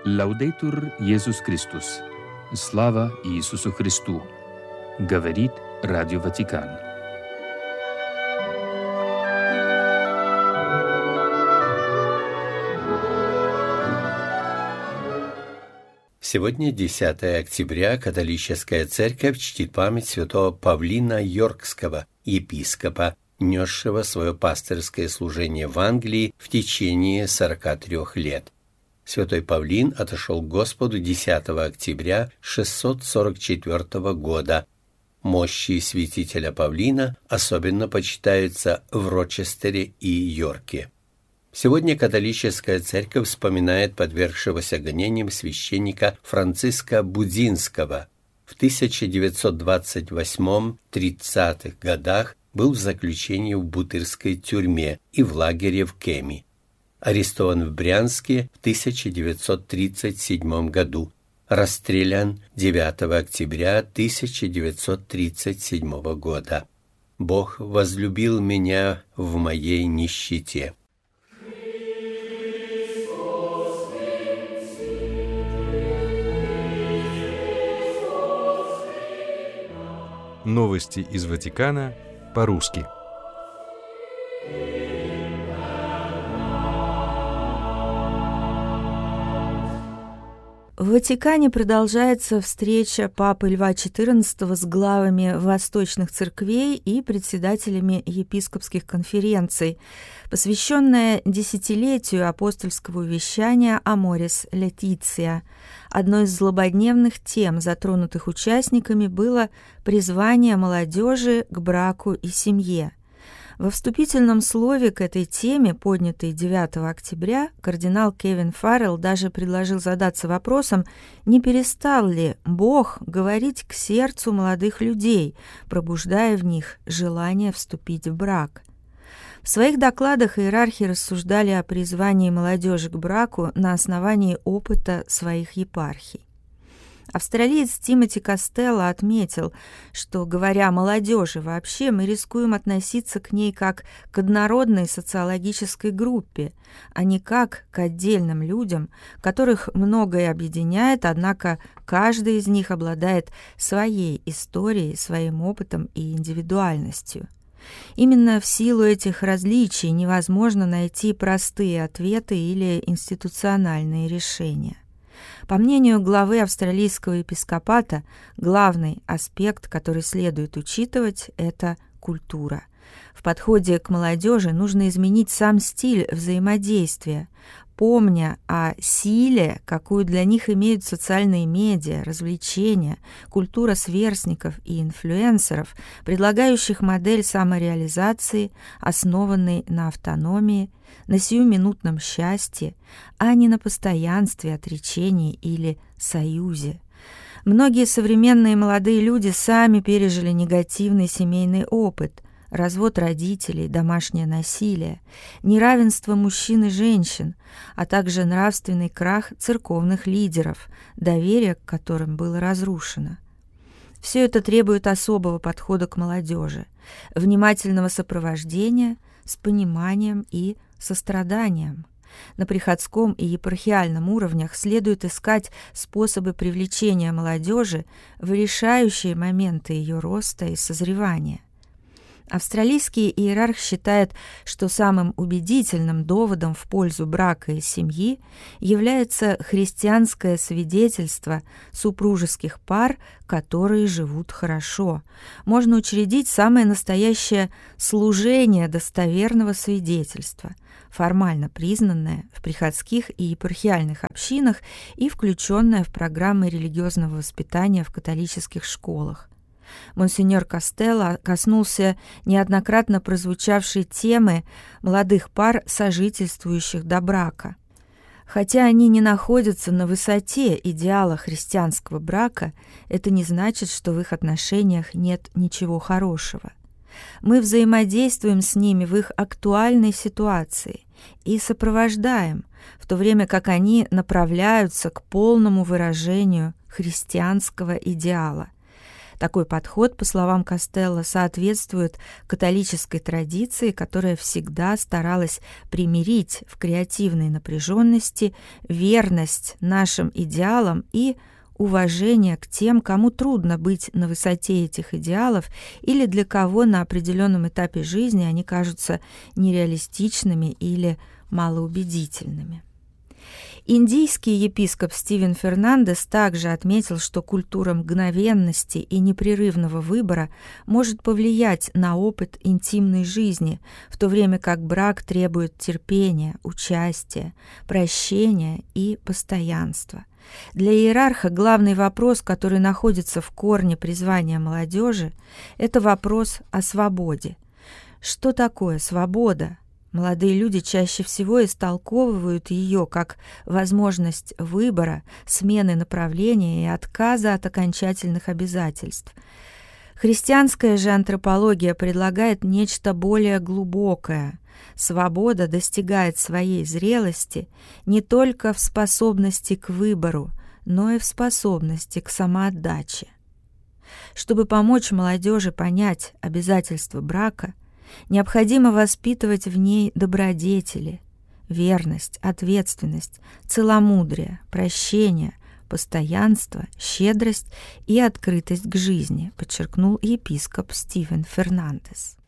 Лаудейтур Иисус Христос. Слава Иисусу Христу. Говорит Радио Ватикан. Сегодня, 10 октября, католическая церковь чтит память святого Павлина Йоркского, епископа, несшего свое пастырское служение в Англии в течение 43 лет. Святой Павлин отошел к Господу 10 октября 644 года. Мощи святителя Павлина особенно почитаются в Рочестере и Йорке. Сегодня католическая церковь вспоминает подвергшегося гонениям священника Франциска Будзинского. В 1928-30-х годах был в заключении в Бутырской тюрьме и в лагере в Кеми. Арестован в Брянске в 1937 году. Расстрелян 9 октября 1937 года. Бог возлюбил меня в моей нищете. Новости из Ватикана по-русски. В Ватикане продолжается встреча Папы Льва XIV с главами восточных церквей и председателями епископских конференций, посвященная десятилетию апостольского увещания «Аморис Летиция». Одной из злободневных тем, затронутых участниками, было призвание молодежи к браку и семье. Во вступительном слове к этой теме, поднятой 9 октября, кардинал Кевин Фаррелл даже предложил задаться вопросом, не перестал ли Бог говорить к сердцу молодых людей, пробуждая в них желание вступить в брак. В своих докладах иерархи рассуждали о призвании молодежи к браку на основании опыта своих епархий. Австралиец Тимоти Костелло отметил, что, говоря о молодежи вообще, мы рискуем относиться к ней как к однородной социологической группе, а не как к отдельным людям, которых многое объединяет, однако каждый из них обладает своей историей, своим опытом и индивидуальностью. Именно в силу этих различий невозможно найти простые ответы или институциональные решения. По мнению главы австралийского епископата, главный аспект, который следует учитывать, это культура. В подходе к молодежи нужно изменить сам стиль взаимодействия, помня о силе, какую для них имеют социальные медиа, развлечения, культура сверстников и инфлюенсеров, предлагающих модель самореализации, основанной на автономии, на сиюминутном счастье, а не на постоянстве, отречении или союзе. Многие современные молодые люди сами пережили негативный семейный опыт, развод родителей, домашнее насилие, неравенство мужчин и женщин, а также нравственный крах церковных лидеров, доверие к которым было разрушено. Все это требует особого подхода к молодежи, внимательного сопровождения с пониманием и состраданием. На приходском и епархиальном уровнях следует искать способы привлечения молодежи в решающие моменты ее роста и созревания. Австралийский иерарх считает, что самым убедительным доводом в пользу брака и семьи является христианское свидетельство супружеских пар, которые живут хорошо. Можно учредить самое настоящее служение достоверного свидетельства, формально признанное в приходских и епархиальных общинах и включенное в программы религиозного воспитания в католических школах. Монсеньор Костелло коснулся неоднократно прозвучавшей темы молодых пар, сожительствующих до брака. Хотя они не находятся на высоте идеала христианского брака, это не значит, что в их отношениях нет ничего хорошего. Мы взаимодействуем с ними в их актуальной ситуации и сопровождаем, в то время как они направляются к полному выражению христианского идеала. Такой подход, по словам Костелло, соответствует католической традиции, которая всегда старалась примирить в креативной напряженности верность нашим идеалам и уважение к тем, кому трудно быть на высоте этих идеалов или для кого на определенном этапе жизни они кажутся нереалистичными или малоубедительными. Индийский епископ Стивен Фернандес также отметил, что культура мгновенности и непрерывного выбора может повлиять на опыт интимной жизни, в то время как брак требует терпения, участия, прощения и постоянства. Для иерарха главный вопрос, который находится в корне призвания молодежи, это вопрос о свободе. Что такое свобода? Молодые люди чаще всего истолковывают ее как возможность выбора, смены направления и отказа от окончательных обязательств. Христианская же антропология предлагает нечто более глубокое. Свобода достигает своей зрелости не только в способности к выбору, но и в способности к самоотдаче. Чтобы помочь молодежи понять обязательства брака, необходимо воспитывать в ней добродетели, верность, ответственность, целомудрие, прощение, постоянство, щедрость и открытость к жизни, подчеркнул епископ Стивен Фернандес.